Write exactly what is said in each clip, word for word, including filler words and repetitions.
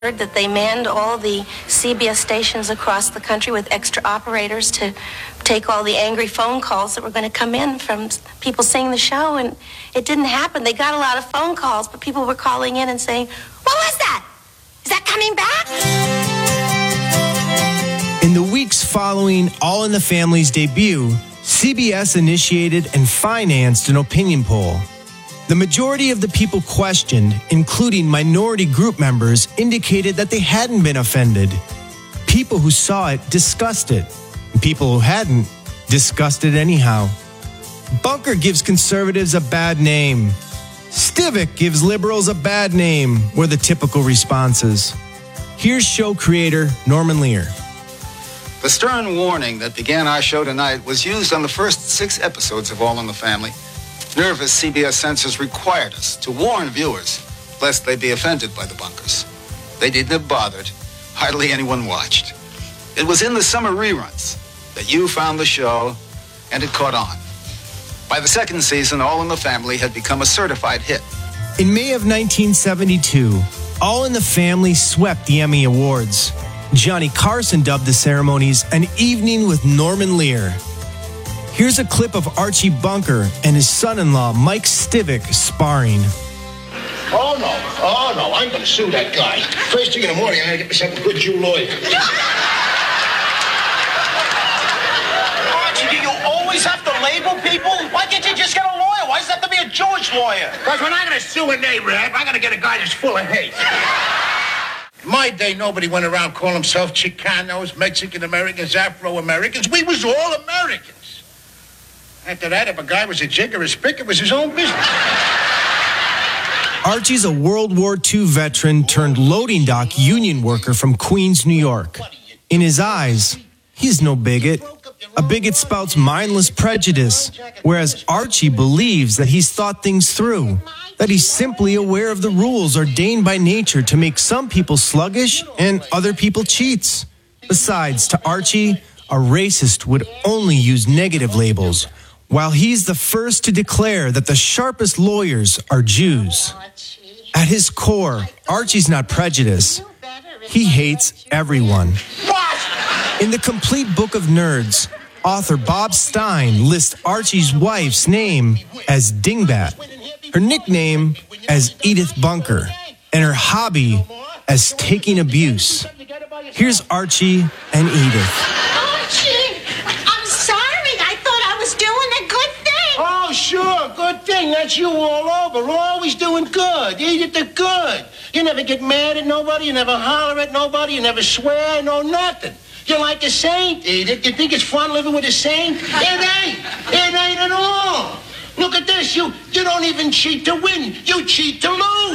that they manned all the C B S stations across the country with extra operators to take all the angry phone calls that were going to come in from people seeing the show, and it didn't happen. They got a lot of phone calls, but people were calling in and saying, "What was that? Is that coming back?" In the weeks following All in the Family's debut, C B S initiated and financed an opinion poll. The majority of the people questioned, including minority group members, indicated that they hadn't been offended. People who saw it discussed it. And people who hadn't discussed it anyhow. Bunker gives conservatives a bad name. Stivic gives liberals a bad name, were the typical responses. Here's show creator Norman Lear. The stern warning that began our show tonight was used on the first six episodes of All in the Family. Nervous C B S censors required us to warn viewers lest they be offended by the bunkers. They didn't have bothered. Hardly anyone watched. It was in the summer reruns that you found the show and it caught on. By the second season, All in the Family had become a certified hit. In May of nineteen seventy-two, All in the Family swept the Emmy Awards. Johnny Carson dubbed the ceremonies An Evening with Norman Lear. Here's a clip of Archie Bunker and his son-in-law, Mike Stivic, sparring. Oh, no. Oh, no. I'm going to sue that guy. First thing in the morning, I'm going to get myself a good Jew lawyer. Archie, do you always have to label people? Why can't you just get a lawyer? Why does it have to be a Jewish lawyer? Because when I'm going to sue an Arab, I'm going to get a guy that's full of hate. In my day, nobody went around calling themselves Chicanos, Mexican-Americans, Afro-Americans. We was all Americans. After that, if a guy was a jig or a spick, it was his own business. Archie's a World War Two veteran turned loading dock union worker from Queens, New York. In his eyes, he's no bigot. A bigot spouts mindless prejudice, whereas Archie believes that he's thought things through, that he's simply aware of the rules ordained by nature to make some people sluggish and other people cheats. Besides, to Archie, a racist would only use negative labels, while he's the first to declare that the sharpest lawyers are Jews. At his core, Archie's not prejudiced. He hates everyone. In the Complete Book of Nerds, author Bob Stein lists Archie's wife's name as Dingbat, her nickname as Edith Bunker, and her hobby as taking abuse. Here's Archie and Edith. Oh, sure, good thing. That's you all over. Always doing good. Edith, the good. You never get mad at nobody. You never holler at nobody. You never swear. No, nothing. You're like a saint, Edith. You think it's fun living with a saint? It ain't. It ain't at all. Look at this. You, you don't even cheat to win. You cheat to lose.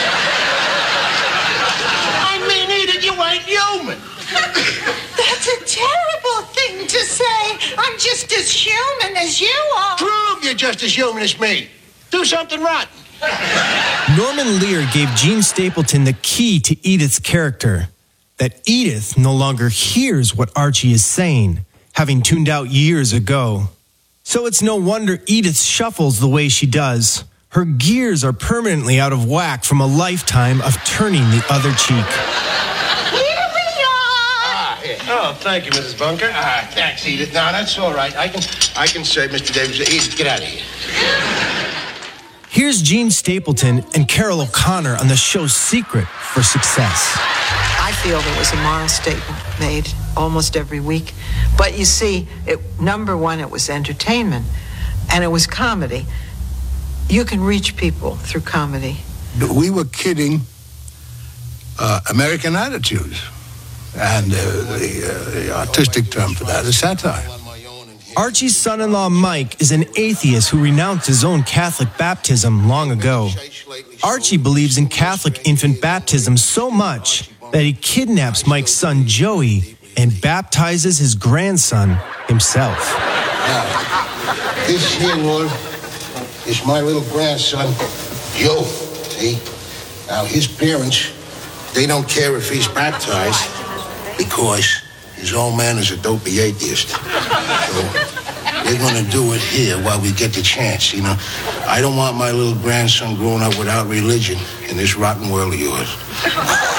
I mean, Edith, you ain't human. That's a terrible thing to say. I'm just as human as you are. Prove you're just as human as me. Do something rotten. Norman Lear gave Gene Stapleton the key to Edith's character, that Edith no longer hears what Archie is saying, having tuned out years ago. So it's no wonder Edith shuffles the way she does. Her gears are permanently out of whack from a lifetime of turning the other cheek. Oh, thank you, Missus Bunker. Ah, thanks, Edith. No, that's all right. I can, I can say, Mister Davis, Edith, get out of here. Here's Gene Stapleton and Carol O'Connor on the show's secret for success. I feel there was a moral statement made almost every week. But you see, it, number one, it was entertainment, and it was comedy. You can reach people through comedy. We were kidding uh, American attitudes. And uh, the, uh, the artistic term for that is satire. Archie's son-in-law Mike is an atheist who renounced his own Catholic baptism long ago. Archie believes in Catholic infant baptism so much that he kidnaps Mike's son Joey and baptizes his grandson himself. Now, this here, Lord, is my little grandson, Joe. See? Now, his parents, they don't care if he's baptized, because his old man is a dopey atheist. So they're going to do it here while we get the chance, you know. I don't want my little grandson growing up without religion in this rotten world of yours.